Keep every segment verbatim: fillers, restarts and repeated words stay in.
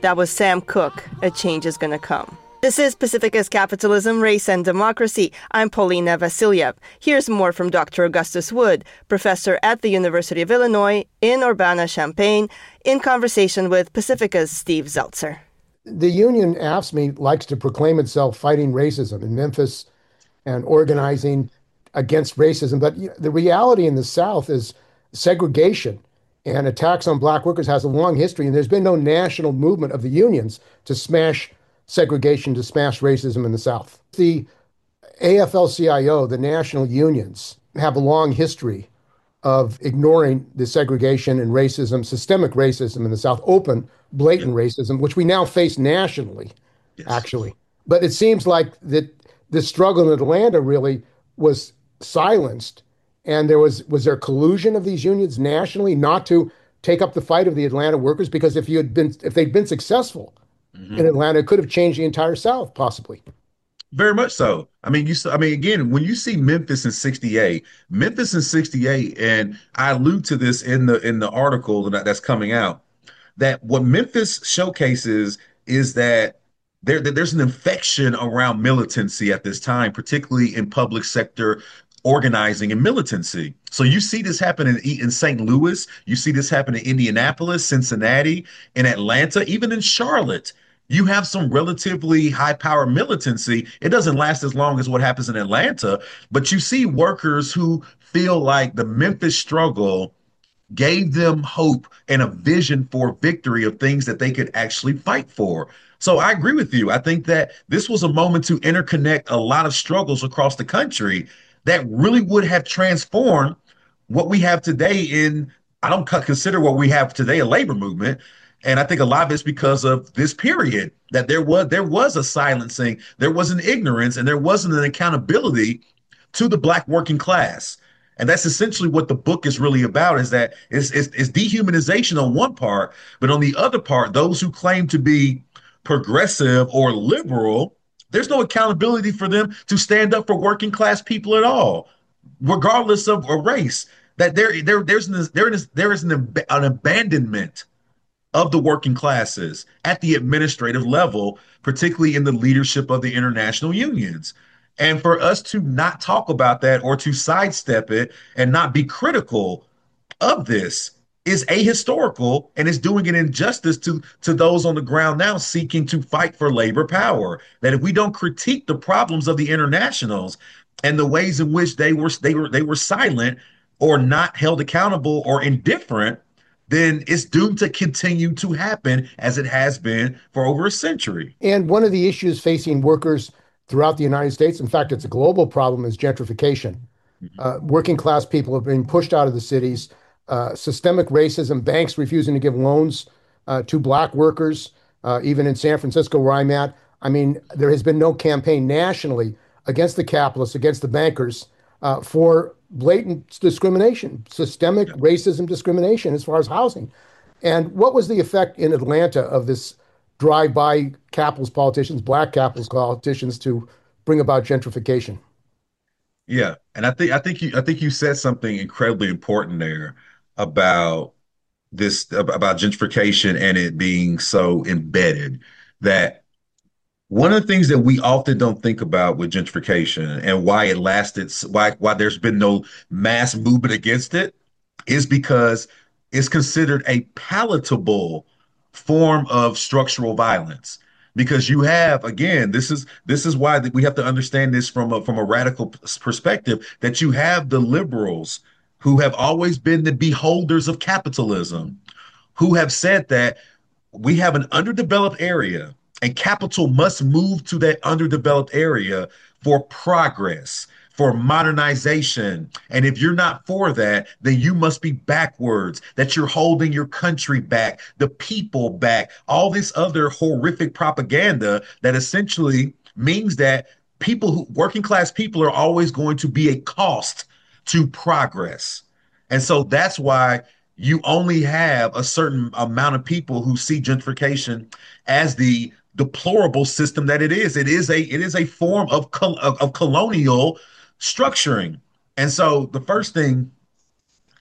That was Sam Cooke, A Change is Gonna Come. This is Pacificus Capitalism, Race and Democracy. I'm Paulina Vasilyev. Here's more from Doctor Augustus Wood, professor at the University of Illinois in Urbana-Champaign, in conversation with Pacifica's Steve Zeltzer. The union, AFSCME, likes to proclaim itself fighting racism in Memphis and organizing against racism. But the reality in the South is segregation and attacks on black workers has a long history, and there's been no national movement of the unions to smash segregation, to smash racism in the South. The A F L C I O, the national unions, have a long history of ignoring the segregation and racism, systemic racism in the South, open, blatant racism, which we now face nationally, yes. actually. But it seems like that the struggle in Atlanta really was silenced, and there was was there collusion of these unions nationally not to take up the fight of the Atlanta workers? Because if you had been, if they'd been successful mm-hmm. in Atlanta, it could have changed the entire South, possibly. Very much so. I mean, you. I mean, again, when you see Memphis in sixty-eight, Memphis in sixty-eight, and I allude to this in the in the article that, that's coming out, that what Memphis showcases is that there that there's an infection around militancy at this time, particularly in public sector organizing and militancy. So you see this happen in, in Saint Louis, you see this happen in Indianapolis, Cincinnati, in Atlanta, even in Charlotte. You have some relatively high-power militancy. It doesn't last as long as what happens in Atlanta, but you see workers who feel like the Memphis struggle gave them hope and a vision for victory of things that they could actually fight for. So I agree with you. I think that this was a moment to interconnect a lot of struggles across the country that really would have transformed what we have today in, I don't consider what we have today a labor movement. And I think a lot of it's because of this period that there was there was a silencing, there was an ignorance, and there wasn't an accountability to the Black working class. And that's essentially what the book is really about, is that it's, it's, it's dehumanization on one part, but on the other part, those who claim to be progressive or liberal, there's no accountability for them to stand up for working class people at all, regardless of a race. That there, there, there's an, there is there is an, an abandonment of the working classes at the administrative level, particularly in the leadership of the international unions. And for us to not talk about that or to sidestep it and not be critical of this is ahistorical, and is doing an injustice to, to those on the ground now seeking to fight for labor power. That if we don't critique the problems of the internationals and the ways in which they were they were they were silent or not held accountable or indifferent, then it's doomed to continue to happen as it has been for over a century. And one of the issues facing workers throughout the United States, in fact, it's a global problem, is gentrification. Mm-hmm. Uh, working class people are being pushed out of the cities, uh, systemic racism, banks refusing to give loans uh, to Black workers, uh, even in San Francisco where I'm at. I mean, there has been no campaign nationally against the capitalists, against the bankers, uh, for blatant discrimination, systemic yeah. racism discrimination as far as housing. And what was the effect in Atlanta of this drive-by capitalist politicians, Black capitalist politicians, to bring about gentrification? Yeah, and I think I think you I think you said something incredibly important there about this about gentrification and it being so embedded. That one of the things that we often don't think about with gentrification and why it lasted, why why there's been no mass movement against it, is because it's considered a palatable form of structural violence. Because you have, again, this is this is why we have to understand this from a, from a radical perspective, that you have the liberals who have always been the beholders of capitalism, who have said that we have an underdeveloped area and capital must move to that underdeveloped area for progress, for modernization. And if you're not for that, then you must be backwards, that you're holding your country back, the people back, all this other horrific propaganda that essentially means that people who, working class people, are always going to be a cost to progress. And so that's why you only have a certain amount of people who see gentrification as the deplorable system that it is. It is a it is a form of of, of colonial structuring. And so the first thing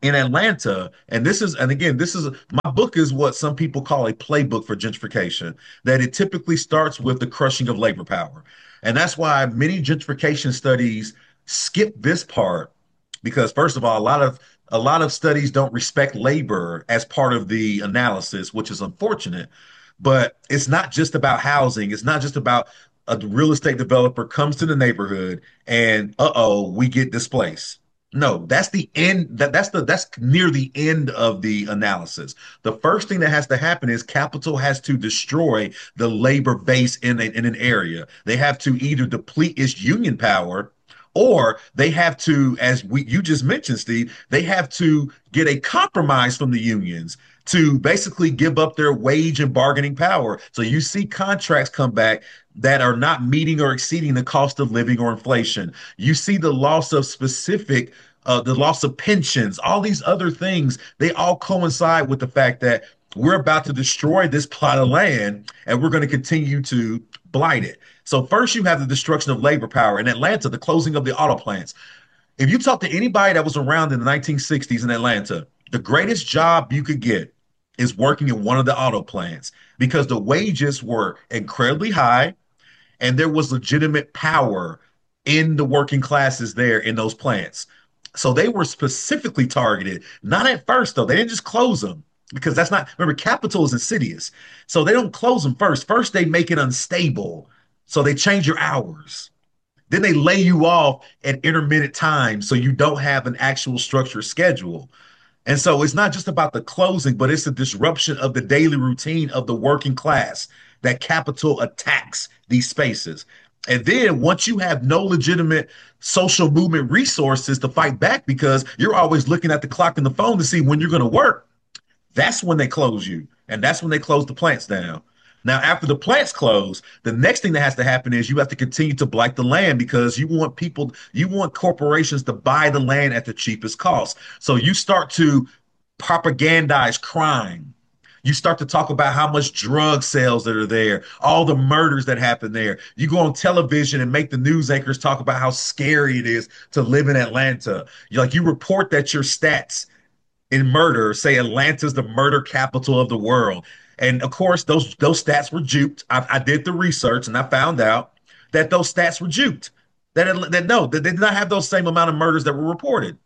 in Atlanta, and this is, and again, this is my book is what some people call a playbook for gentrification, that it typically starts with the crushing of labor power. And that's why many gentrification studies skip this part, because first of all, a lot of a lot of studies don't respect labor as part of the analysis, which is unfortunate. But it's not just about housing. It's not just about a real estate developer comes to the neighborhood and uh-oh, we get displaced. No, that's the end. That that's the that's near the end of the analysis. The first thing that has to happen is capital has to destroy the labor base in a, in an area. They have to either deplete its union power, or they have to, as we you just mentioned, Steve, they have to get a compromise from the unions to basically give up their wage and bargaining power. So you see contracts come back that are not meeting or exceeding the cost of living or inflation. You see the loss of specific, uh, the loss of pensions, all these other things, they all coincide with the fact that we're about to destroy this plot of land and we're going to continue to blight it. So first you have the destruction of labor power in Atlanta, the closing of the auto plants. If you talk to anybody that was around in the nineteen sixties in Atlanta, the greatest job you could get is working in one of the auto plants because the wages were incredibly high and there was legitimate power in the working classes there in those plants. So they were specifically targeted, not at first though. They didn't just close them because that's not, remember, capital is insidious. So they don't close them first. First, they make it unstable. So they change your hours. Then they lay you off at intermittent times so you don't have an actual structured schedule. And so it's not just about the closing, but it's the disruption of the daily routine of the working class that capital attacks these spaces. And then once you have no legitimate social movement resources to fight back because you're always looking at the clock and the phone to see when you're going to work, that's when they close you. And that's when they close the plants down. Now, after the plants close, the next thing that has to happen is you have to continue to blight the land because you want people, you want corporations to buy the land at the cheapest cost. So you start to propagandize crime. You start to talk about how much drug sales that are there, all the murders that happen there. You go on television and make the news anchors talk about how scary it is to live in Atlanta. You like you report that your stats in murder say Atlanta's the murder capital of the world. And of course, those those stats were juked. I, I did the research and I found out that those stats were juked. That, that no, that they did not have those same amount of murders that were reported.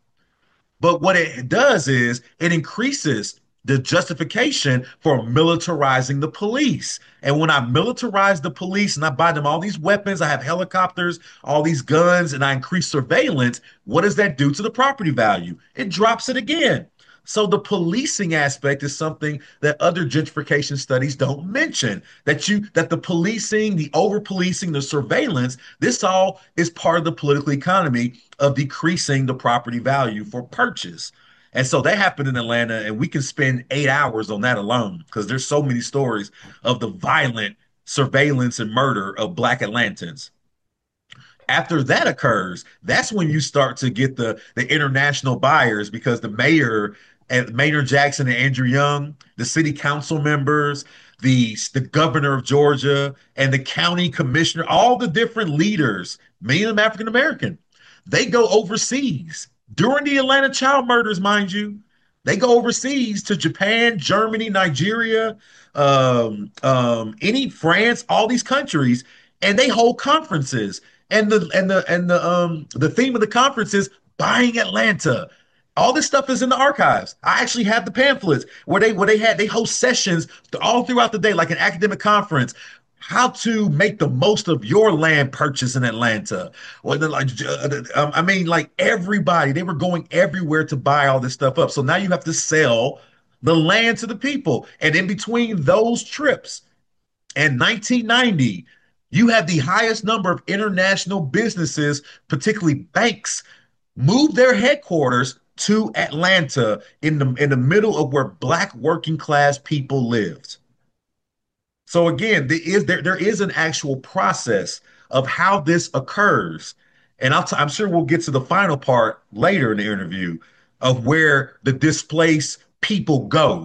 But what it does is it increases the justification for militarizing the police. And when I militarize the police and I buy them all these weapons, I have helicopters, all these guns, and I increase surveillance, what does that do to the property value? It drops it again. So the policing aspect is something that other gentrification studies don't mention. That you that the policing, the over-policing, the surveillance, this all is part of the political economy of decreasing the property value for purchase. And so that happened in Atlanta, and we can spend eight hours on that alone because there's so many stories of the violent surveillance and murder of Black Atlantans. After that occurs, that's when you start to get the the international buyers because the mayor and Maynard Jackson and Andrew Young, the city council members, the the governor of Georgia, and the county commissioner, all the different leaders, many of them African American, they go overseas during the Atlanta child murders, mind you. They go overseas to Japan, Germany, Nigeria, um, um, any France, all these countries, and they hold conferences. And the and the and the um the theme of the conference is buying Atlanta. All this stuff is in the archives. I actually have the pamphlets where they where they had they host sessions all throughout the day, like an academic conference. How to make the most of your land purchase in Atlanta. Or the, like, um, I mean, like everybody, they were going everywhere to buy all this stuff up. So now you have to sell the land to the people. And in between those trips and nineteen ninety, you have the highest number of international businesses, particularly banks, move their headquarters to Atlanta in the in the middle of where Black working class people lived. So again, there is there, there is an actual process of how this occurs. And I'll t- I'm sure we'll get to the final part later in the interview of where the displaced people go.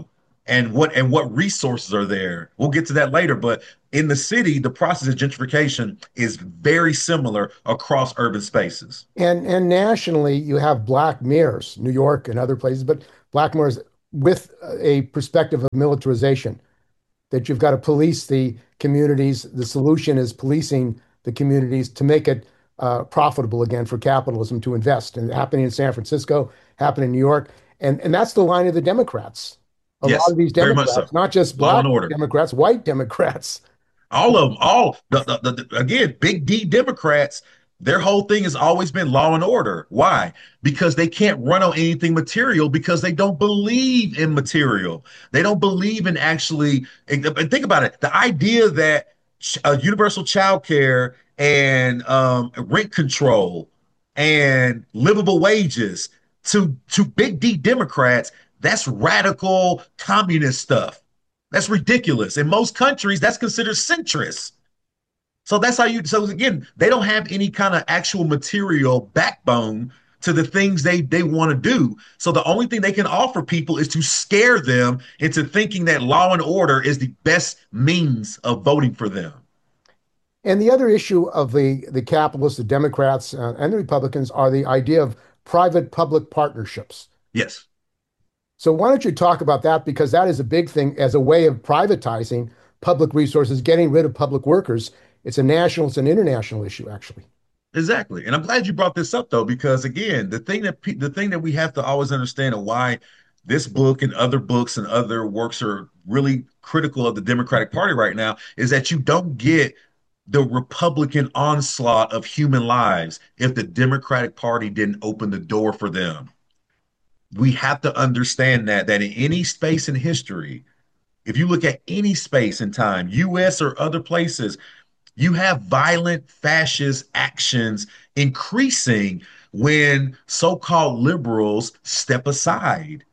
and what and what resources are there. We'll get to that later, but in the city, the process of gentrification is very similar across urban spaces. And and nationally, you have black mayors, New York and other places, but black mayors with a perspective of militarization, that you've got to police the communities. The solution is policing the communities to make it uh, profitable again for capitalism to invest. And happening in San Francisco, happening in New York. And, and that's the line of the Democrats. A lot Yes, of these very much so. Democrats, not just Law black and order. Democrats, white Democrats. All of them, all the, the, the again, big D Democrats, their whole thing has always been law and order. Why? Because they can't run on anything material because they don't believe in material. They don't believe in actually, and think about it, the idea that uh, universal child care and um, rent control and livable wages to to big D Democrats, that's radical communist stuff. That's ridiculous. In most countries, that's considered centrist. So that's how you, so again, they don't have any kind of actual material backbone to the things they they want to do. So the only thing they can offer people is to scare them into thinking that law and order is the best means of voting for them. And the other issue of the, the capitalists, the Democrats, uh, and the Republicans are the idea of private-public partnerships. Yes. So why don't you talk about that? Because that is a big thing as a way of privatizing public resources, getting rid of public workers. It's a national, it's an international issue, actually. Exactly. And I'm glad you brought this up though, because again, the thing that pe- the thing that we have to always understand and why this book and other books and other works are really critical of the Democratic Party right now is that you don't get the Republican onslaught of human lives if the Democratic Party didn't open the door for them. We have to understand that that in any space in history, if you look at any space in time, U S or other places, you have violent fascist actions increasing when so-called liberals step aside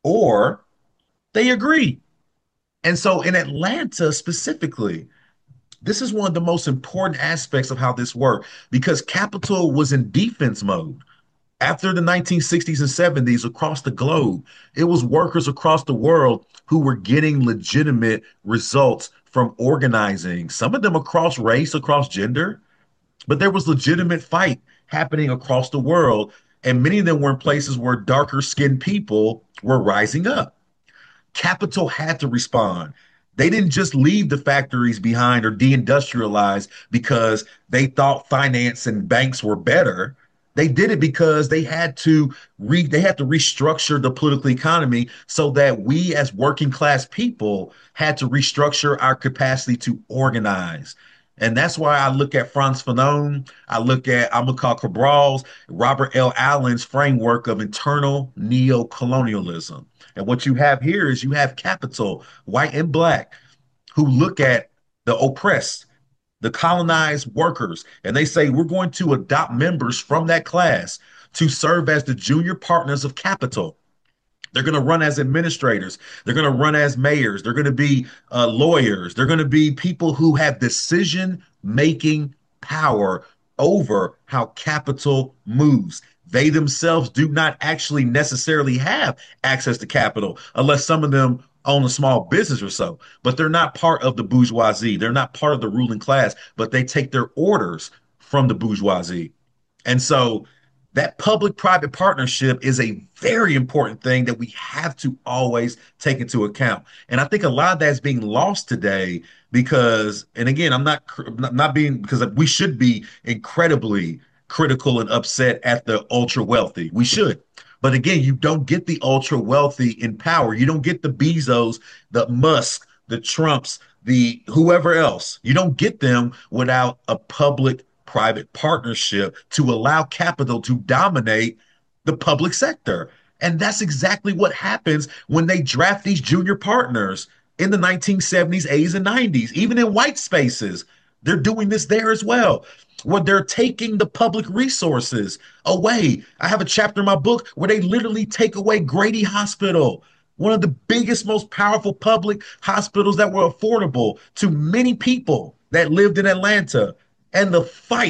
or they agree. And so in Atlanta specifically, this is one of the most important aspects of how this worked because Capitol was in defense mode. After the nineteen sixties and seventies across the globe, it was workers across the world who were getting legitimate results from organizing, some of them across race, across gender, but there was legitimate fight happening across the world. And many of them were in places where darker skinned people were rising up. Capital had to respond. They didn't just leave the factories behind or deindustrialize because they thought finance and banks were better. They did it because they had to re they had to restructure the political economy so that we as working class people had to restructure our capacity to organize. And that's why I look at Frantz Fanon, I look at Amilcar Cabral's, Robert L. Allen's framework of internal neo-colonialism. And what you have here is you have capital, white and black, who look at the oppressed, the colonized workers, and they say, we're going to adopt members from that class to serve as the junior partners of capital. They're going to run as administrators. They're going to run as mayors. They're going to be uh, lawyers. They're going to be people who have decision-making power over how capital moves. They themselves do not actually necessarily have access to capital unless some of them own a small business or so, but they're not part of the bourgeoisie. They're not part of the ruling class, but they take their orders from the bourgeoisie. And so that public-private partnership is a very important thing that we have to always take into account. And I think a lot of that is being lost today because, and again, I'm not not being because we should be incredibly critical and upset at the ultra wealthy. We should. But again, you don't get the ultra wealthy in power. You don't get the Bezos, the Musk, the Trumps, the whoever else. You don't get them without a public private partnership to allow capital to dominate the public sector. And that's exactly what happens when they draft these junior partners in the nineteen seventies, eighties, and nineties, even in white spaces. They're doing this there as well, where they're taking the public resources away. I have a chapter in my book where they literally take away Grady Hospital, one of the biggest, most powerful public hospitals that were affordable to many people that lived in Atlanta. And the fight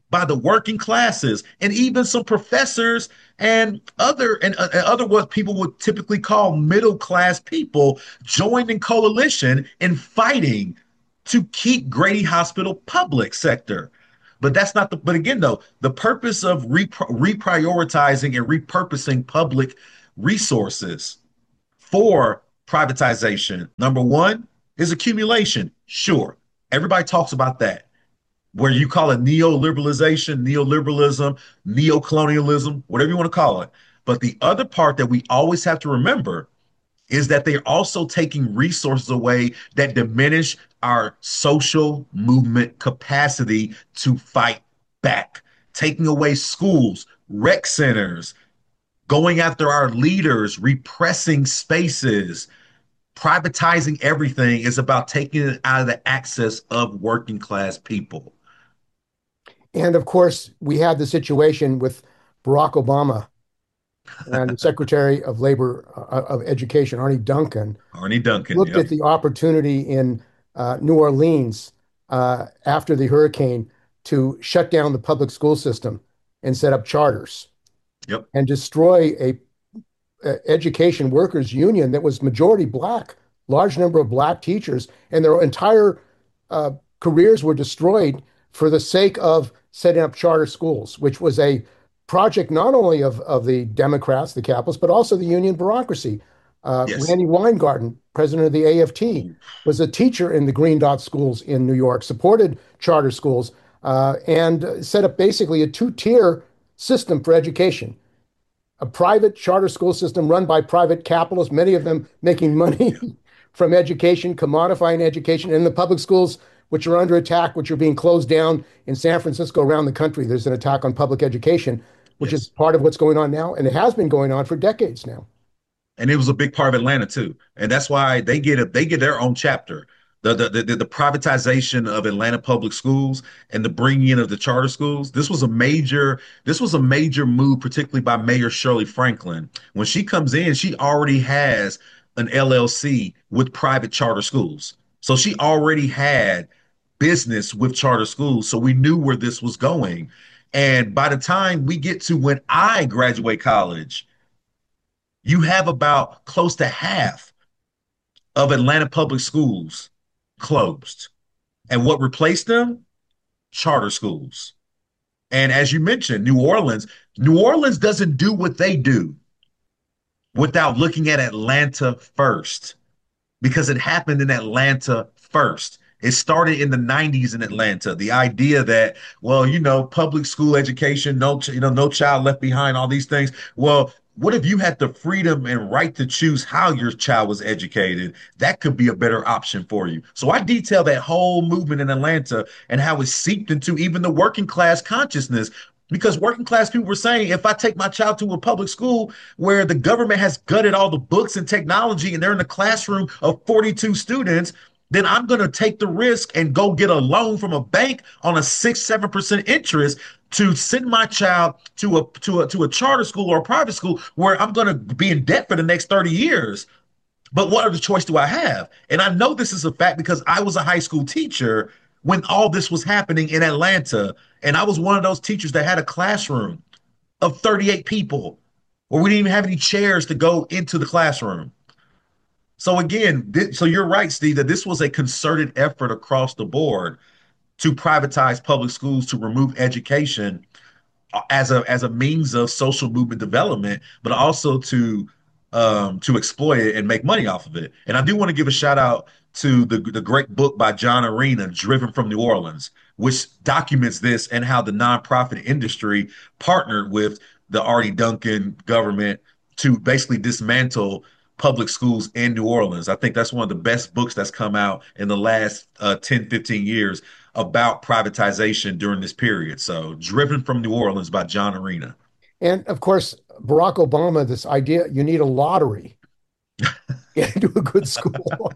by the working classes, and even some professors and other and, uh, and other what people would typically call middle class people joined in coalition in fighting to keep Grady Hospital public sector. But that's not the, but again, though, the purpose of repri- reprioritizing and repurposing public resources for privatization, number one, is accumulation. Sure, everybody talks about that. Where you call it neoliberalization, neoliberalism, neocolonialism, whatever you want to call it. But the other part that we always have to remember is that they're also taking resources away that diminish our social movement capacity to fight back, taking away schools, rec centers, going after our leaders, repressing spaces, privatizing everything is about taking it out of the access of working class people. And of course, we had the situation with Barack Obama and the Secretary of Labor uh, of Education, Arne Duncan, Arne Duncan, looked yep. at the opportunity in uh, New Orleans uh, after the hurricane to shut down the public school system and set up charters Yep. and destroy a, a education workers union that was majority black, large number of black teachers, and their entire uh, careers were destroyed for the sake of setting up charter schools, which was a project not only of, of the Democrats, the capitalists, but also the union bureaucracy. Uh, Yes. Randy Weingarten, president of the A F T, was a teacher in the Green Dot schools in New York, supported charter schools, uh, and set up basically a two-tier system for education. A private charter school system run by private capitalists, many of them making money from education, commodifying education, and the public schools, which are under attack, which are being closed down in San Francisco, around the country. There's an attack on public education, which is Yes. part of what's going on now, and it has been going on for decades now. And it was a big part of Atlanta too, and that's why they get a they get their own chapter. The the the, the privatization of Atlanta public schools and the bringing in of the charter schools. This was a major this was a major move, particularly by Mayor Shirley Franklin. When she comes in, she already has an L L C with private charter schools, so she already had business with charter schools. So we knew where this was going, and by the time we get to when I graduate college, you have about close to half of Atlanta public schools closed. And what replaced them? Charter schools. And as you mentioned, New Orleans, New Orleans doesn't do what they do without looking at Atlanta first, because it happened in Atlanta first. It started in the nineties in Atlanta. The idea that, well, you know, public school education, no, you know, no child left behind, all these things. Well, what if you had the freedom and right to choose how your child was educated? That could be a better option for you. So I detail that whole movement in Atlanta and how it seeped into even the working class consciousness, because working class people were saying, if I take my child to a public school where the government has gutted all the books and technology and they're in a classroom of forty-two students, then I'm going to take the risk and go get a loan from a bank on a six, seven percent interest to send my child to a to a to a charter school or a private school where I'm going to be in debt for the next thirty years. But what other choice do I have? And I know this is a fact because I was a high school teacher when all this was happening in Atlanta. And I was one of those teachers that had a classroom of thirty-eight people where we didn't even have any chairs to go into the classroom. So again, th- so you're right, Steve, that this was a concerted effort across the board to privatize public schools, to remove education as a as a means of social movement development, but also to um, to exploit it and make money off of it. And I do want to give a shout out to the the great book by John Arena, Driven from New Orleans, which documents this and how the nonprofit industry partnered with the Artie Duncan government to basically dismantle public schools in New Orleans. I think that's one of the best books that's come out in the last uh, ten, fifteen years about privatization during this period. So, Driven from New Orleans by John Arena. And of course, Barack Obama, this idea you need a lottery to get into a good school.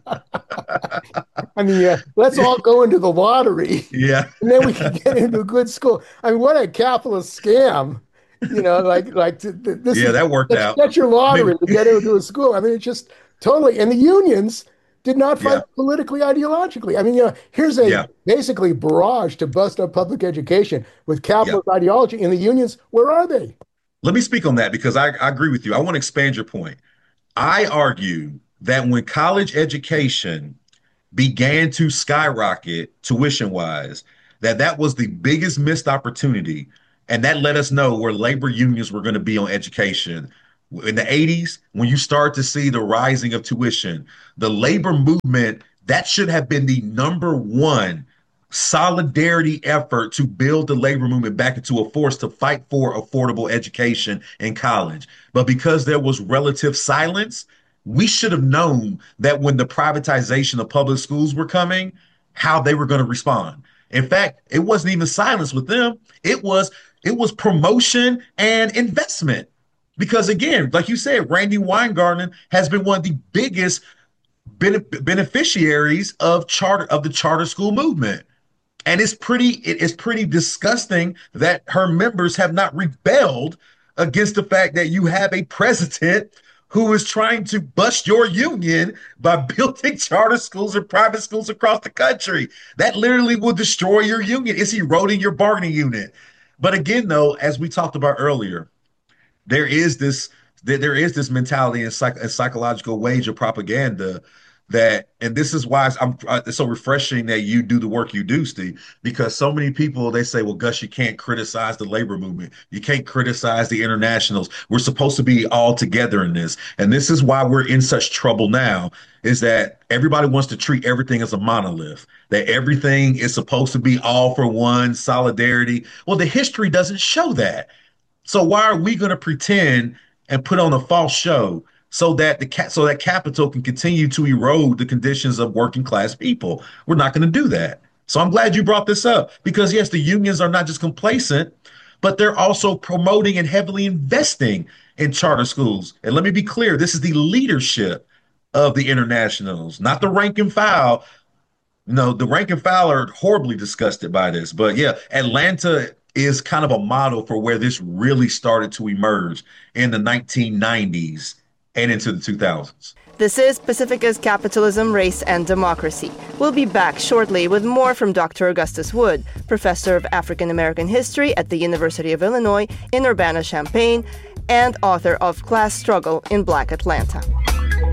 I mean, uh, let's all go into the lottery, Yeah. and then we can get into a good school. I mean, what a capitalist scam. You know, like like th- th- this Yeah, is that worked that's, out. that's your I mean, lottery to get into a school. I mean, it's just totally. And the unions, did not fight Yeah. politically, ideologically. I mean, you know, here's a Yeah. basically barrage to bust up public education with Yeah. capitalist ideology. And the unions, where are they? Let me speak on that because I, I agree with you. I want to expand your point. I argue that when college education began to skyrocket tuition wise, that that was the biggest missed opportunity. And that let us know where labor unions were going to be on education. In the eighties, when you start to see the rising of tuition, the labor movement, that should have been the number one solidarity effort to build the labor movement back into a force to fight for affordable education in college. But because there was relative silence, we should have known that when the privatization of public schools were coming, how they were going to respond. In fact, it wasn't even silence with them. It was it was promotion and investment. Because again, like you said, Randy Weingarten has been one of the biggest benef- beneficiaries of charter of the charter school movement. And it's pretty it is pretty disgusting that her members have not rebelled against the fact that you have a president who is trying to bust your union by building charter schools and private schools across the country. That literally will destroy your union. It's eroding your bargaining unit. But again, though, as we talked about earlier, there is this there, there is this mentality and, psych, and psychological wage of propaganda that, and this is why I'm uh, it's so refreshing that you do the work you do, Steve, because so many people, they say, well, Gus, you can't criticize the labor movement. You can't criticize the internationals. We're supposed to be all together in this. And this is why we're in such trouble now, is that everybody wants to treat everything as a monolith, that everything is supposed to be all for one, solidarity. Well, the history doesn't show that. So why are we going to pretend and put on a false show so that the ca- so that capital can continue to erode the conditions of working class people? We're not going to do that. So I'm glad you brought this up because, yes, the unions are not just complacent, but they're also promoting and heavily investing in charter schools. And let me be clear, this is the leadership of the internationals, not the rank and file. No, the rank and file are horribly disgusted by this. But yeah, Atlanta is kind of a model for where this really started to emerge in the nineteen nineties and into the two thousands. This is Pacifica's Capitalism, Race, and Democracy. We'll be back shortly with more from Doctor Augustus Wood, professor of African American history at the University of Illinois in Urbana-Champaign and author of Class Struggle in Black Atlanta.